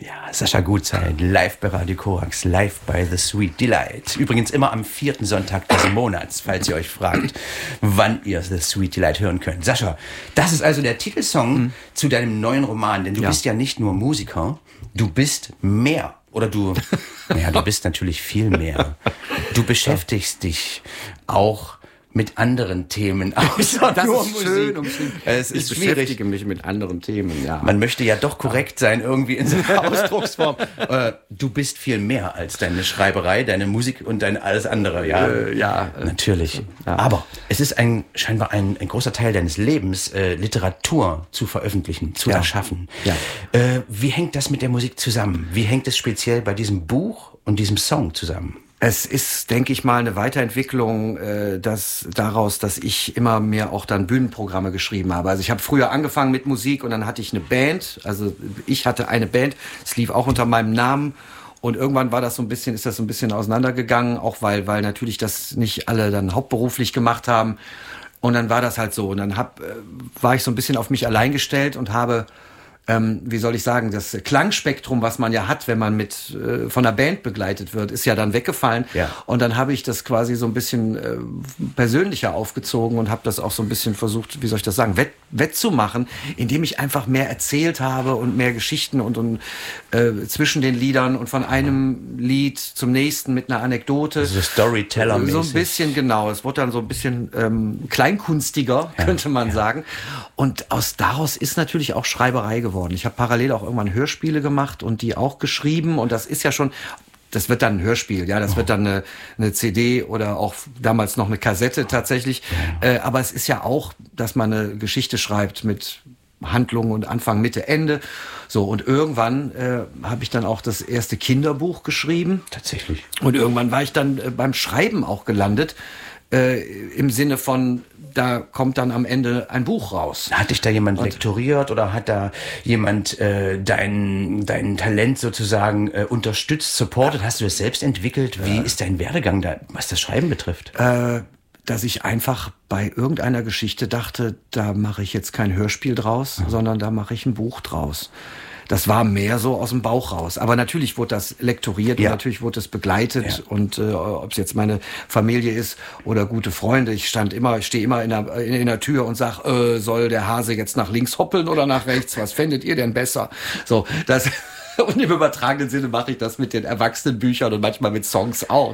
Ja, Sascha Gutzeit, live bei Radio Korax, live bei The Sweet Delight. Übrigens immer am 4. Sonntag des Monats, falls ihr euch fragt, wann ihr The Sweet Delight hören könnt. Sascha, das ist also der Titelsong zu deinem neuen Roman, denn du bist ja nicht nur Musiker, du bist mehr. Oder du bist natürlich viel mehr. Du beschäftigst dich auch mit anderen Themen, außer das nur ist Musik. Schön. Es ist ich schwierig. beschäftige mich mit anderen Themen, ja. Man möchte ja doch korrekt sein, irgendwie in seiner Ausdrucksform. Du bist viel mehr als deine Schreiberei, deine Musik und dein alles andere. Ja, natürlich. Ja. Aber es ist scheinbar ein großer Teil deines Lebens, Literatur zu veröffentlichen, zu erschaffen. Ja. Wie hängt das mit der Musik zusammen? Wie hängt es speziell bei diesem Buch und diesem Song zusammen? Es ist, denke ich mal, eine Weiterentwicklung daraus, dass ich immer mehr auch dann Bühnenprogramme geschrieben habe. Also ich habe früher angefangen mit Musik und dann hatte ich eine Band. Also ich hatte eine Band, es lief auch unter meinem Namen. Und irgendwann ist das so ein bisschen auseinandergegangen, auch weil natürlich das nicht alle dann hauptberuflich gemacht haben. Und dann war das halt so. Und dann war ich so ein bisschen auf mich allein gestellt und habe wie soll ich sagen, das Klangspektrum, was man ja hat, wenn man von einer Band begleitet wird, ist ja dann weggefallen. Ja. Und dann habe ich das quasi so ein bisschen persönlicher aufgezogen und habe das auch so ein bisschen versucht, wie soll ich das sagen, wettzumachen, indem ich einfach mehr erzählt habe und mehr Geschichten und zwischen den Liedern und von einem Lied zum nächsten mit einer Anekdote. Also Storyteller-mäßig. So ein bisschen, genau. Es wurde dann so ein bisschen kleinkunstiger, könnte man sagen. Und daraus ist natürlich auch Schreiberei geworden. Ich habe parallel auch irgendwann Hörspiele gemacht und die auch geschrieben. Und das ist ja schon, das wird dann ein Hörspiel, ja, das wird dann eine CD oder auch damals noch eine Kassette tatsächlich. Aber es ist ja auch, dass man eine Geschichte schreibt mit Handlung und Anfang, Mitte, Ende. So, und irgendwann habe ich dann auch das erste Kinderbuch geschrieben. Tatsächlich. Und irgendwann war ich dann beim Schreiben auch gelandet. Im Sinne von, da kommt dann am Ende ein Buch raus. Hat dich da jemand lektoriert oder hat da jemand dein Talent sozusagen unterstützt, supportet? Hast du das selbst entwickelt? Wie ist dein Werdegang da, was das Schreiben betrifft? Dass ich einfach bei irgendeiner Geschichte dachte, da mache ich jetzt kein Hörspiel draus, sondern da mache ich ein Buch draus. Das war mehr so aus dem Bauch raus. Aber natürlich wurde das lektoriert und natürlich wurde es begleitet. Und ob es jetzt meine Familie ist oder gute Freunde, ich stehe immer in der Tür und sag, soll der Hase jetzt nach links hoppeln oder nach rechts? Was fändet ihr denn besser? So, das... Und im übertragenen Sinne mache ich das mit den Erwachsenenbüchern und manchmal mit Songs auch.